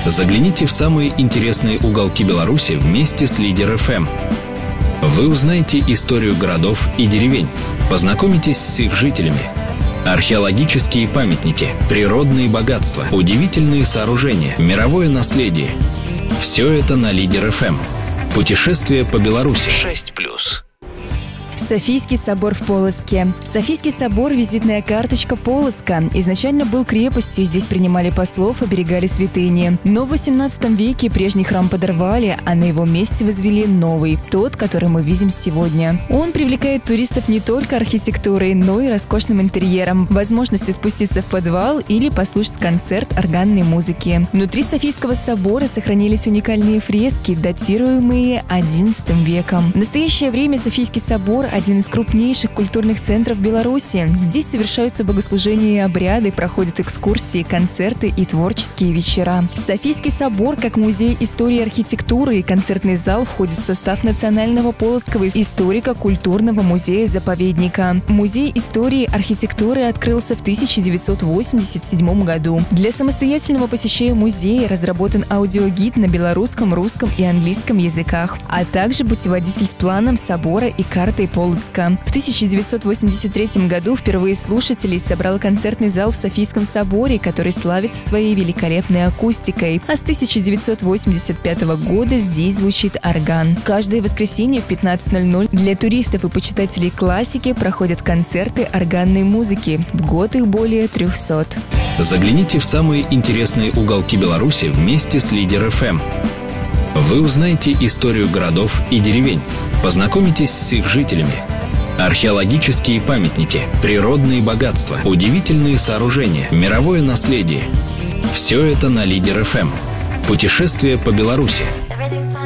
Загляните в самые интересные уголки Беларуси вместе с Лидер ФМ. Вы узнаете историю городов и деревень, познакомитесь с их жителями. Археологические памятники, природные богатства, удивительные сооружения, мировое наследие. Все это на Лидер ФМ. Путешествие по Беларуси. 6+. Софийский собор в Полоцке. Софийский собор – визитная карточка Полоцка. Изначально был крепостью, здесь принимали послов, оберегали святыни. Но в 18 веке прежний храм подорвали, а на его месте возвели новый, тот, который мы видим сегодня. Он привлекает туристов не только архитектурой, но и роскошным интерьером, возможностью спуститься в подвал или послушать концерт органной музыки. Внутри Софийского собора сохранились уникальные фрески, датируемые XI веком. В настоящее время Софийский собор – один из крупнейших культурных центров Беларуси. Здесь совершаются богослужения и обряды, проходят экскурсии, концерты и творческие вечера. Софийский собор, как музей истории и архитектуры и концертный зал, входит в состав Национального Полоцкого историко-культурного музея-заповедника. Музей истории и архитектуры открылся в 1987 году. Для самостоятельного посещения музея разработан аудиогид на белорусском, русском и английском языках, а также путеводитель с планом собора и картой Полоцка. В 1983 году впервые слушателей собрал концертный зал в Софийском соборе, который славится своей великолепной акустикой. А с 1985 года здесь звучит орган. Каждое воскресенье в 15:00 для туристов и почитателей классики проходят концерты органной музыки. В год их более 300. Загляните в самые интересные уголки Беларуси вместе с Лидер ФМ. Вы узнаете историю городов и деревень, познакомитесь с их жителями. Археологические памятники, природные богатства, удивительные сооружения, мировое наследие. Все это на Лидер ФМ. Путешествие по Беларуси.